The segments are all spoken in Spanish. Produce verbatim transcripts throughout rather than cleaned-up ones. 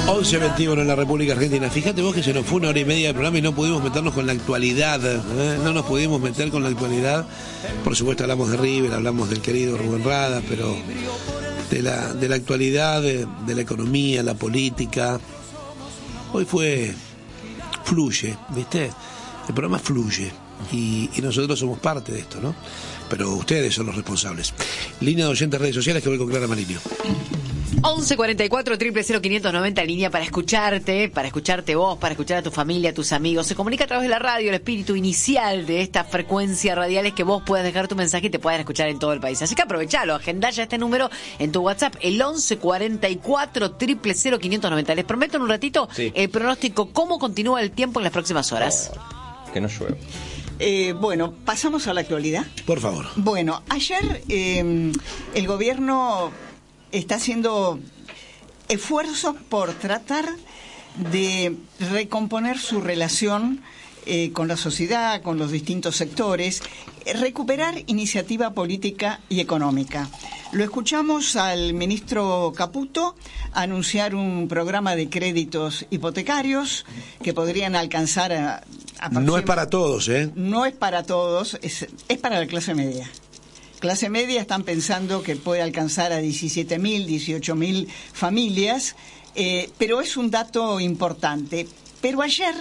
once veintiuno en la República Argentina. Fíjate vos que se nos fue una hora y media de programa y no pudimos meternos con la actualidad, ¿eh? No nos pudimos meter con la actualidad. Por supuesto hablamos de River, hablamos del querido Rubén Rada, pero de la, de la actualidad, de, de la economía, la política. Hoy fue, fluye, ¿viste? El programa fluye y, y nosotros somos parte de esto, ¿no? Pero ustedes son los responsables. Línea de oyentes, redes sociales, que voy con Clara Marinho. once cuarenta y cuatro, cero cero cero, quinientos noventa, línea para escucharte, para escucharte vos, para escuchar a tu familia, a tus amigos. Se comunica a través de la radio. El espíritu inicial de esta frecuencia radial es que vos puedas dejar tu mensaje y te puedan escuchar en todo el país. Así que aprovechalo, agendá ya este número en tu WhatsApp, el once cuarenta y cuatro, cero cero cero, quinientos noventa. Les prometo en un ratito sí. el pronóstico, cómo continúa el tiempo en las próximas horas. Oh, que no llueva. Eh, bueno, pasamos a la actualidad. Por favor. Bueno, ayer eh, el gobierno está haciendo esfuerzos por tratar de recomponer su relación eh, con la sociedad, con los distintos sectores, recuperar iniciativa política y económica. Lo escuchamos al ministro Caputo anunciar un programa de créditos hipotecarios que podrían alcanzar a... a no es para todos, ¿eh? No es para todos, es, es para la clase media. Clase media están pensando que puede alcanzar a diecisiete mil, dieciocho mil familias, eh, pero es un dato importante. Pero ayer,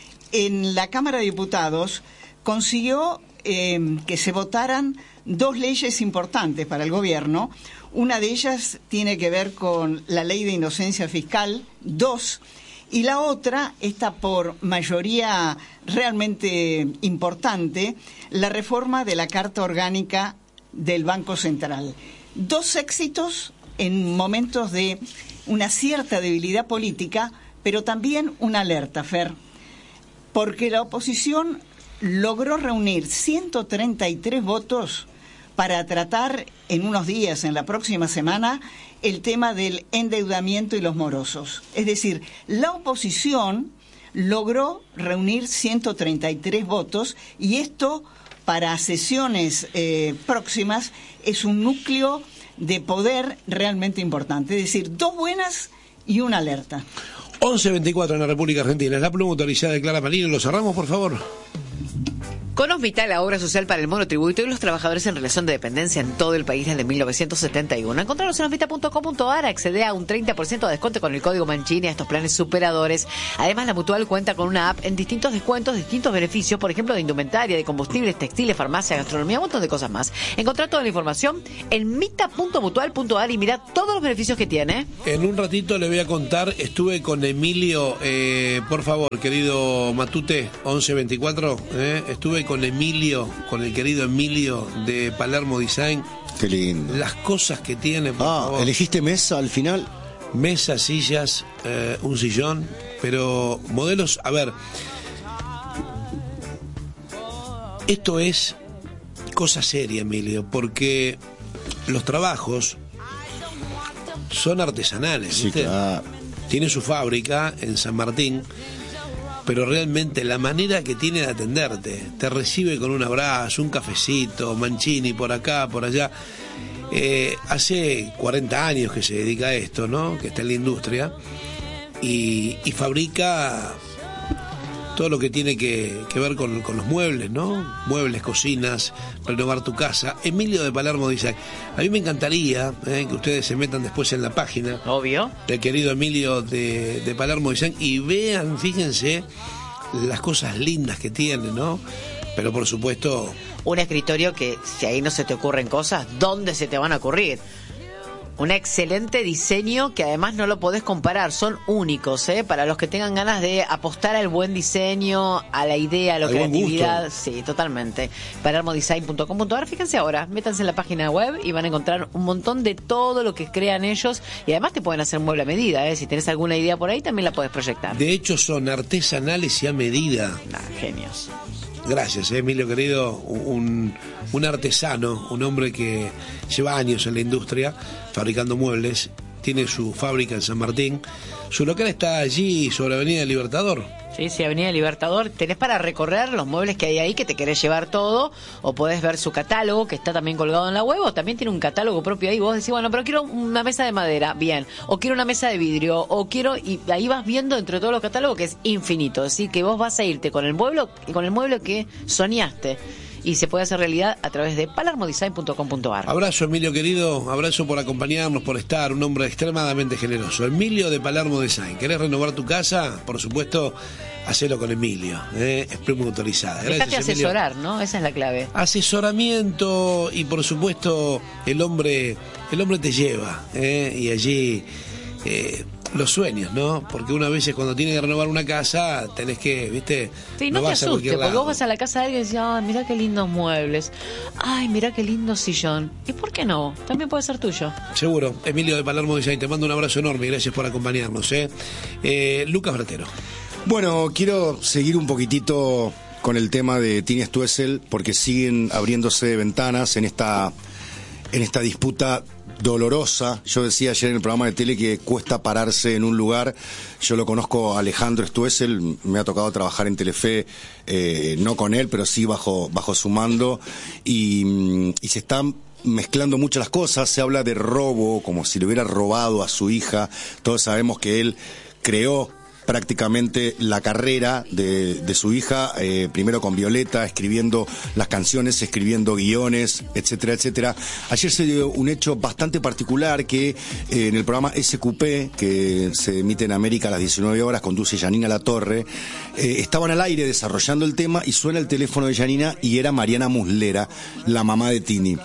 en la Cámara de Diputados, consiguió eh, que se votaran dos leyes importantes para el gobierno. Una de ellas tiene que ver con la Ley de Inocencia Fiscal, dos, y la otra está por mayoría realmente importante, la reforma de la Carta Orgánica del Banco Central. Dos éxitos en momentos de una cierta debilidad política, pero también una alerta, Fer, porque la oposición logró reunir ciento treinta y tres votos para tratar en unos días, en la próxima semana, el tema del endeudamiento y los morosos. Es decir, la oposición logró reunir ciento treinta y tres votos y esto para sesiones eh, próximas es un núcleo de poder realmente importante. Es decir, dos buenas y una alerta. once veinticuatro en la República Argentina. Es la pluma autorizada de Clara Marinho. ¿Lo cerramos, por favor? Con Hospital, la obra social para el monotributo y los trabajadores en relación de dependencia en todo el país desde mil novecientos setenta y uno. Encontrarlos en hospita punto com punto a r. Accede a un treinta por ciento de descuento con el código Mancini a estos planes superadores. Además, la Mutual cuenta con una app en distintos descuentos, distintos beneficios, por ejemplo, de indumentaria, de combustibles, textiles, farmacia, gastronomía, un montón de cosas más. Encontrar toda la información en mita punto mutual punto a r y mirá todos los beneficios que tiene. En un ratito le voy a contar, estuve con Emilio, eh, por favor, querido Matute, once veinticuatro, eh, estuve con Emilio, con el querido Emilio de Palermo Design. Qué lindo. Las cosas que tiene, por Ah, favor. ¿elegiste mesa al final? Mesa, sillas, eh, un sillón, pero modelos, a ver, esto es cosa seria, Emilio, porque los trabajos son artesanales, Sí, ¿viste? claro. Tiene su fábrica en San Martín, pero realmente la manera que tiene de atenderte, te recibe con un abrazo, un cafecito, Mancini por acá, por allá. Eh, hace cuarenta años que se dedica a esto, ¿no? Que está en la industria y, y fabrica todo lo que tiene que, que ver con, con los muebles, ¿no? Muebles, cocinas, renovar tu casa. Emilio de Palermo dice, a mí me encantaría eh, que ustedes se metan después en la página. Obvio. Del querido Emilio de, de Palermo Design y vean, fíjense, las cosas lindas que tiene, ¿no? Pero por supuesto... Un escritorio que, si ahí no se te ocurren cosas, ¿dónde se te van a ocurrir? Un excelente diseño que además no lo podés comparar, son únicos, ¿eh? Para los que tengan ganas de apostar al buen diseño, a la idea, a la Al buen creatividad, gusto. sí, totalmente. palermo design punto com punto a r, fíjense ahora, métanse en la página web y van a encontrar un montón de todo lo que crean ellos y además te pueden hacer mueble a medida, ¿eh? Si tenés alguna idea por ahí también la podés proyectar. De hecho son artesanales y a medida. Nah, genios. Gracias, eh, Emilio querido, un, un artesano, un hombre que lleva años en la industria fabricando muebles tiene su fábrica en San Martín. Su local está allí sobre Avenida Libertador. Sí, sí, Avenida Libertador. Tenés para recorrer los muebles que hay ahí, que te querés llevar todo, o podés ver su catálogo, que está también colgado en la web, o también tiene un catálogo propio ahí. Vos decís, bueno, pero quiero una mesa de madera, bien, o quiero una mesa de vidrio, o quiero, y ahí vas viendo entre todos los catálogos que es infinito. Así que vos vas a irte con el mueble, con el mueble que soñaste. Y se puede hacer realidad a través de palermo design punto com punto a r. Abrazo, Emilio querido, abrazo por acompañarnos, por estar, un hombre extremadamente generoso. Emilio de Palermo Design. ¿Querés renovar tu casa? Por supuesto, hacelo con Emilio, ¿eh? Es premotorizada. Dejate asesorar, ¿no? Esa es la clave. Asesoramiento y por supuesto el hombre, el hombre te lleva, ¿eh? Y allí eh, los sueños, ¿no? Porque una vez cuando tienes que renovar una casa, tenés que, ¿viste? Sí, no, no te asustes, porque vos vas a la casa de alguien y decís, ay, mirá qué lindos muebles, ay, mirá qué lindo sillón. ¿Y por qué no? También puede ser tuyo. Seguro. Emilio de Palermo Design, te mando un abrazo enorme y gracias por acompañarnos, ¿eh? eh Lucas Bratero. Bueno, quiero seguir un poquitito con el tema de Tini Stoessel, porque siguen abriéndose ventanas en esta, en esta disputa dolorosa. Yo decía ayer en el programa de tele que cuesta pararse en un lugar. Yo lo conozco a Alejandro Stoessel, me ha tocado trabajar en Telefe, eh, no con él, pero sí bajo, bajo su mando, y, y se están mezclando mucho las cosas. Se habla de robo, como si le hubiera robado a su hija. Todos sabemos que él creó prácticamente la carrera de, de su hija, eh, primero con Violeta, escribiendo las canciones, escribiendo guiones, etcétera, etcétera. Ayer se dio un hecho bastante particular que eh, en el programa S Q P, que se emite en América a las diecinueve horas, conduce Janina Latorre, eh, estaban al aire desarrollando el tema y suena el teléfono de Janina y era Mariana Muslera, la mamá de Tini.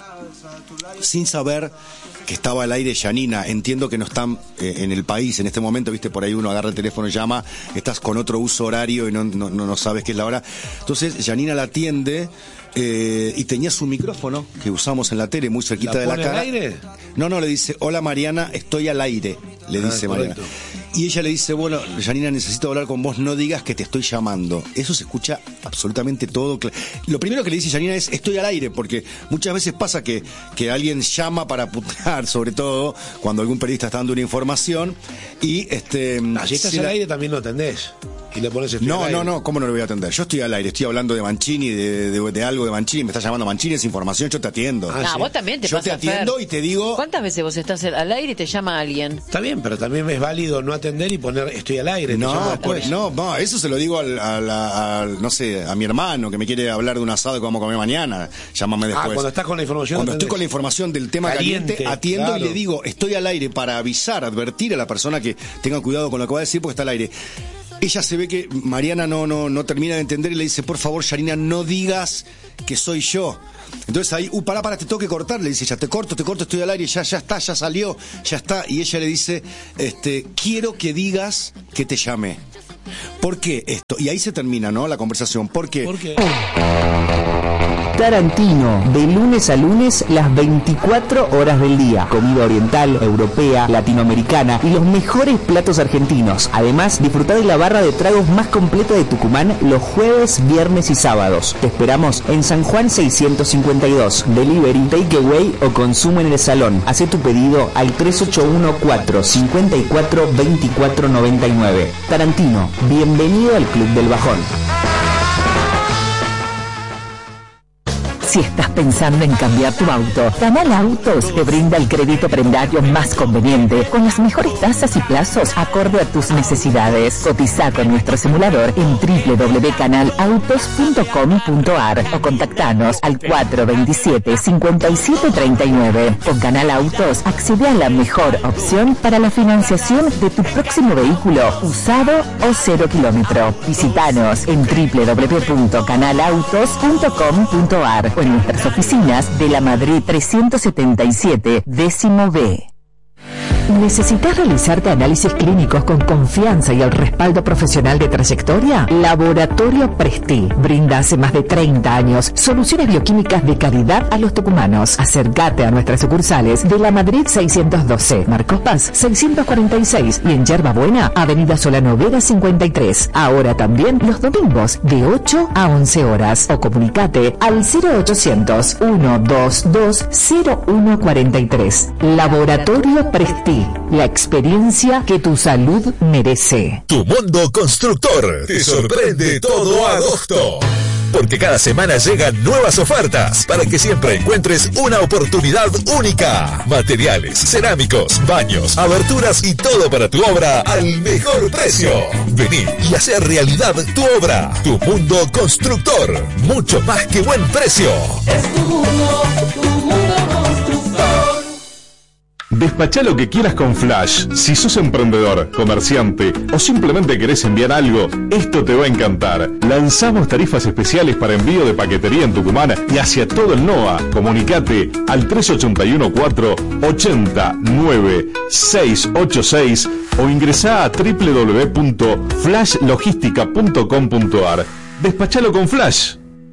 Sin saber que estaba al aire Janina, entiendo que no están eh, en el país en este momento, viste, por ahí uno agarra el teléfono y llama, estás con otro uso horario y no, no, no sabes qué es la hora. Entonces Janina la atiende eh, y tenía su micrófono que usamos en la tele muy cerquita ¿La de la pone cara. al aire? No, no, le dice, hola Mariana, estoy al aire, le dice ah, Mariana. Y ella le dice, bueno, Janina, necesito hablar con vos, no digas que te estoy llamando. Eso se escucha absolutamente todo. Lo primero que le dice Janina es, estoy al aire, porque muchas veces pasa que, que alguien llama para putear, sobre todo cuando algún periodista está dando una información, y este... Ah, si estás si al la... aire también no atendés. Y le pones No, no, no, ¿cómo no lo voy a atender? Yo estoy al aire, estoy hablando de Mancini, de, de, de algo de Mancini, me está llamando Mancini, es información, yo te atiendo. Ah, no, ¿sí? vos también te Yo pasa, te atiendo Fer. Y te digo... ¿Cuántas veces vos estás al aire y te llama alguien? Está bien, pero también es válido no atender y poner estoy al aire. No, pues, no, no, eso se lo digo al, al, al, no sé, a mi hermano que me quiere hablar de un asado que vamos a comer mañana. Llámame después. Ah, cuando estás con la información. Cuando atendés. estoy con la información del tema caliente, caliente atiendo claro. Y le digo, estoy al aire para avisar, advertir a la persona que tenga cuidado con lo que va a decir porque está al aire. Ella se ve que Mariana no, no, no termina de entender y le dice, por favor, Janina, no digas que soy yo. Entonces ahí, uh, pará, pará, te tengo que cortar, le dice, ya te corto, te corto, estoy al aire, ya, ya está, ya salió, ya está. Y ella le dice, este, quiero que digas que te llamé. ¿Por qué esto? Y ahí se termina, ¿no? La conversación. ¿Por qué? ¿Por qué? Tarantino, de lunes a lunes, las veinticuatro horas del día. Comida oriental, europea, latinoamericana y los mejores platos argentinos. Además, disfruta de la barra de tragos más completa de Tucumán los jueves, viernes y sábados. Te esperamos en San Juan seiscientos cincuenta y dos. Delivery, takeaway o consumo en el salón. Hacé tu pedido al tres ocho uno cuatro cinco cuatro dos cuatro nueve nueve. Tarantino, bienvenido al Club del Bajón. Si estás pensando en cambiar tu auto, Canal Autos te brinda el crédito prendario más conveniente, con las mejores tasas y plazos acorde a tus necesidades. Cotiza con nuestro simulador en doble u doble u doble u punto canal autos punto com punto a r o contactanos al cuatro dos siete cinco siete tres nueve. Con Canal Autos accede a la mejor opción para la financiación de tu próximo vehículo, usado o cero kilómetro. Visítanos en doble u doble u doble u punto canal autos punto com punto a r o en nuestras oficinas de la Madrid trescientos setenta y siete, décimo B. ¿Necesitas realizarte análisis clínicos con confianza y el respaldo profesional de trayectoria? Laboratorio Presti brinda hace más de treinta años soluciones bioquímicas de calidad a los tucumanos. Acércate a nuestras sucursales de la Madrid seiscientos doce, Marcos Paz seiscientos cuarenta y seis y en Yerba Buena, Avenida Solano Vera cincuenta y tres. Ahora también los domingos de ocho a once horas. O comunicate al cero ochocientos, ciento veintidós, cero uno cuarenta y tres. Laboratorio Presti. Viví la experiencia que tu salud merece. Tu Mundo Constructor te sorprende todo agosto. Porque cada semana llegan nuevas ofertas para que siempre encuentres una oportunidad única. Materiales, cerámicos, baños, aberturas y todo para tu obra al mejor precio. Vení y hacer realidad tu obra. Tu Mundo Constructor. Mucho más que buen precio. Es tu mundo, tu mundo constructor. Despachá lo que quieras con Flash. Si sos emprendedor, comerciante o simplemente querés enviar algo, esto te va a encantar. Lanzamos tarifas especiales para envío de paquetería en Tucumán y hacia todo el NOA. Comunicate al tres ocho uno cuatro, ocho nueve, seis ocho seis o ingresá a doble u doble u doble u punto flash logística punto com punto a r. Despachalo con Flash.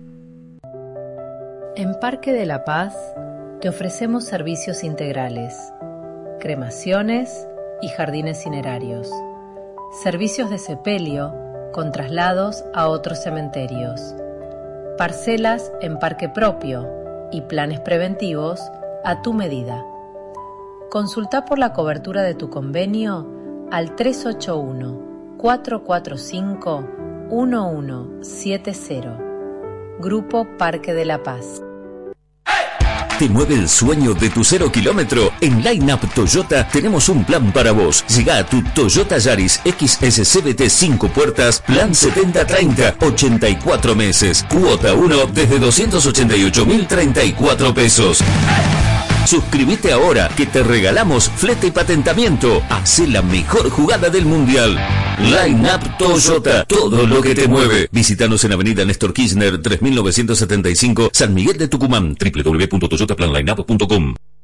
En Parque de la Paz te ofrecemos servicios integrales, cremaciones y jardines cinerarios, servicios de sepelio con traslados a otros cementerios, parcelas en parque propio y planes preventivos a tu medida. Consulta por la cobertura de tu convenio al tres ocho uno, cuatro cuatro cinco, uno uno siete cero. Grupo Parque de la Paz. ¿Te mueve el sueño de tu cero kilómetro? En Line Up Toyota tenemos un plan para vos. Llega a tu Toyota Yaris X S C V T cinco puertas, plan setenta treinta, ochenta y cuatro meses. Cuota uno desde doscientos ochenta y ocho mil treinta y cuatro pesos. Suscríbete ahora que te regalamos flete y patentamiento. Hacé la mejor jugada del mundial. Line Up Toyota, todo lo que te mueve. Visítanos en Avenida Néstor Kirchner tres mil novecientos setenta y cinco, San Miguel de Tucumán. doble u doble u doble u punto toyota plan line up punto com.